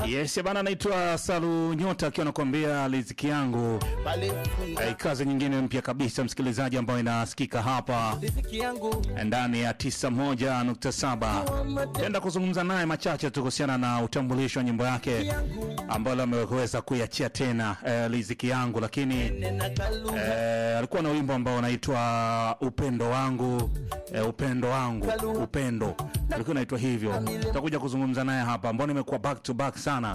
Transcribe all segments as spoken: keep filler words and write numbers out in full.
Yes, bana, naitwa Salu Nyota akiwa anakuambia riziki yangu. Hey, kazi nyingine mpya kabisa msikilizaji ambayo inasikika hapa ndani ya tisa moja nukta saba. Tenda kuzungumza naye machache tu kuhusiana na utambulisho wa nyimbo yake ambayo ameweza kuiachia tena, eh, riziki yangu, lakini eh, alikuwa na wimbo ambao unaitwa Upendo Wangu, eh, Upendo Wangu, Upendo. Alikuwa anaitwa hivyo. Tutakuja kuzungumza naye hapa ambao nimekuwa back to back sana.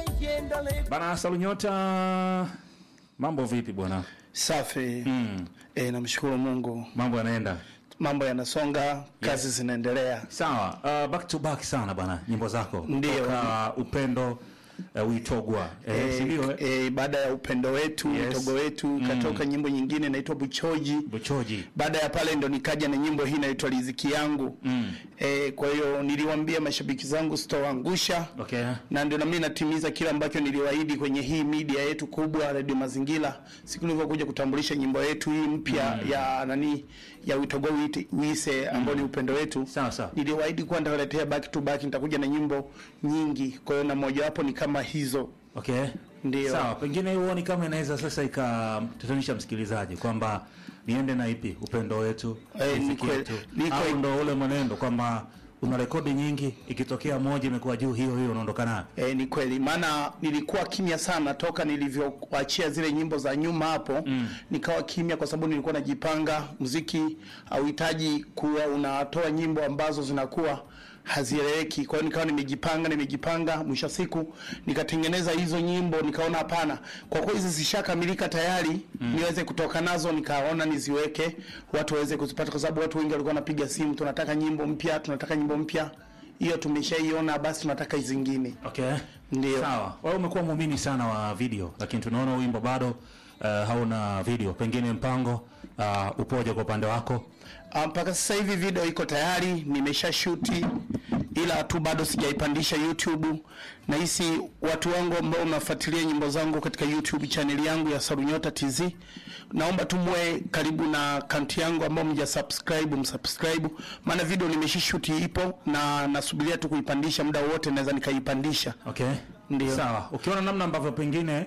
Bana Salu Nyota, mambo vipi bwana? Safi. Mm. Eh, namshukuru Mungu. Mambo yanaenda. Mambo yanasonga, kazi Yes. zinaendelea. Sawa, uh, back to back sana bana nyimbo zako. Ndio. Kutoka Upendo uh, Uitogwa. Eh, Eh, si ndio? Eh? eh, baada ya Upendo Wetu, Yes. Utogo Wetu, Mm. katoka nyimbo nyingine inaitwa Buchoji. Buchoji. Baada ya pale ndo nikaja na nyimbo hii inaitwa Riziki Yangu. Mm. Eh, kwa hiyo niliwaambia mashabiki zangu sitowaangusha. Okay. Na ndio na mimi natimiza kila ambacho niliwaahidi kwenye hii media yetu kubwa Radio Mazingira. Siku nilivyokuja kutambulisha nyimbo yetu hii mpya mm. ya nani ya Utogo Wite Wise ambao ni Upendo Wetu. Sawa sawa. Niliwaahidi kuwa nitawaletea back to back, nitakuja na nyimbo nyingi. Kwa hiyo na moja wapo ni kama hizo. Okay. Ndio. Sawa, pengine huoni kama inaweza sasa ikamtatanisha msikilizaji kwamba niende na ipi, Upendo Wetu, Eh, Riziki ni kweli- Yetu, ni kweli. au ndo ule mwenendo kwamba una rekodi nyingi, ikitokea moja imekuwa juu, hiyo hiyo unaondoka nayo? E, ni kweli, maana nilikuwa kimya sana toka nilivyoachia zile nyimbo za nyuma hapo mm. Nikawa kimya kwa sababu nilikuwa najipanga. Muziki hauhitaji kuwa unatoa nyimbo ambazo zinakuwa hazieleweki. Kwa hiyo nikawa nimejipanga nimejipanga mwisho siku nikatengeneza hizo nyimbo, nikaona hapana, kwa kuwa hizi zishakamilika tayari mm. niweze kutoka nazo, nikaona niziweke watu waweze kuzipata, kwa sababu watu wengi walikuwa wanapiga simu, tunataka nyimbo mpya, tunataka nyimbo mpya. Hiyo tumeshaiona, basi tunataka zingine. Okay. Ndio. Sawa. Wewe umekuwa muumini sana wa video, lakini tunaona wimbo bado uh, hauna video. Pengine mpango uh, upoje kwa upande wako? Mpaka sasa hivi video iko tayari, nimesha shuti, ila tu bado sijaipandisha YouTube. Na hisi watu wangu ambao mnafuatilia nyimbo zangu katika YouTube channel yangu ya Salu Nyota T Z, naomba tumwe karibu na account yangu ambao mja subscribe, msubscribe, maana video nimeshishuti ipo na nasubiria tu kuipandisha, muda wote naweza nikaipandisha. Okay. Ndio. Sawa. Ukiona namna ambavyo pengine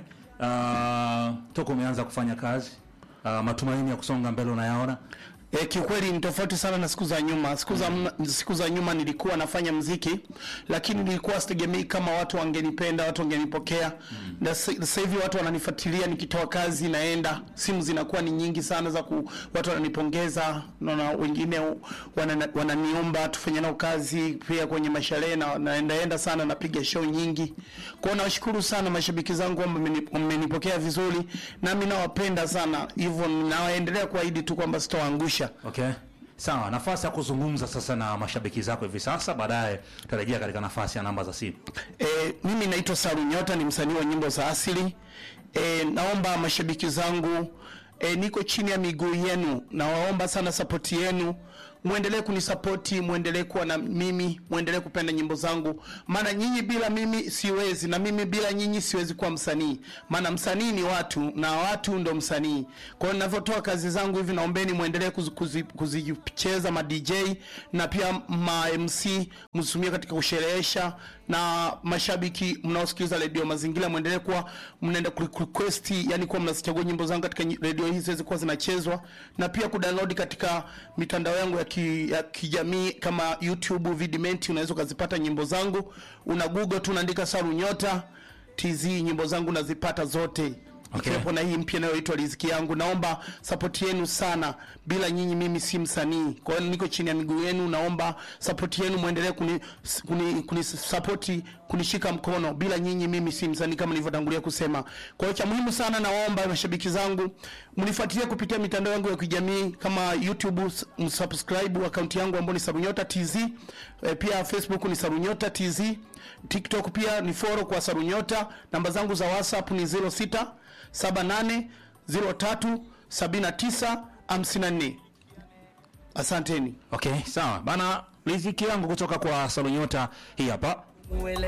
uh, toka umeanza kufanya kazi, uh, matumaini ya kusonga mbele unayaona? E, kiukweli ni tofauti sana na siku za nyuma. Siku za mm. siku za nyuma nilikuwa nafanya muziki, lakini nilikuwa sitegemei kama watu wangenipenda, watu wangenipokea. Mm. Na sasa hivi watu wananifuatilia nikitoa kazi, naenda, simu zinakuwa ni nyingi sana za ku, watu wananipongeza, na wengine wananiomba wana tufanye nao kazi pia kwenye masherehe, na naendaenda sana, napiga show nyingi. Kwa hiyo nashukuru sana mashabiki zangu ambao wamenipokea vizuri, nami nawapenda sana. Hivyo naendelea kuahidi tu kwamba sitoangusha. Okay. Sawa, nafasi ya kuzungumza sasa na mashabiki zako hivi sasa, baadaye tutarejea katika nafasi ya namba za simu. E, mimi naitwa Salu Nyota, ni msanii wa nyimbo za asili. E, naomba mashabiki zangu, e, niko chini ya miguu yenu, nawaomba sana support yenu. Muendelee kunisapoti, muendelee kuwa na mimi, muendelee kupenda nyimbo zangu, maana nyinyi bila mimi siwezi, na mimi bila nyinyi siwezi kuwa msanii. Maana msanii ni watu na watu ndo msanii. Kwa hiyo ninavyotoa kazi zangu hivi, naombeni muendelee kuzicheza kuzi, kuzi ma D J na pia ma M C, msumie katika kusherehesha. Na mashabiki mnaosikiliza Radio Mazingira, muendelee kuwa mnaenda request, yani kwa mnazichagua nyimbo zangu katika radio hizi ziweze kuwa zinachezwa, na pia kudownload katika mitandao yangu ya Ki, ya kijamii kama YouTube, Vidimenti, unaweza kuzipata nyimbo zangu. Una Google tu unaandika Salu Nyota T Z, nyimbo zangu nazipata zote. Okay. Ikiwepo na hii mpya inayoitwa Riziki Yangu. Naomba support yenu sana, bila nyinyi mimi si msanii. Kwa hiyo niko chini ya miguu yenu, naomba support yenu, muendelee kuni, kuni, kuni support, kunishika mkono. Bila nyinyi mimi si msanii kama nilivyotangulia kusema. Kwa hiyo cha muhimu sana, naomba mashabiki zangu mnifuatilie kupitia mitandao yangu ya kijamii kama YouTube, msubscribe account yangu ambayo ni Salu Nyota T Z. E, pia Facebook ni Salu Nyota T Z. TikTok pia ni follow kwa Salu Nyota. Namba zangu za WhatsApp ni zero sita saba nane zero tatu saba tisa hamsini na nne. Asanteni. Okay, sawa. Bana, Riziki Yangu kutoka kwa Salu Nyota hii hapa.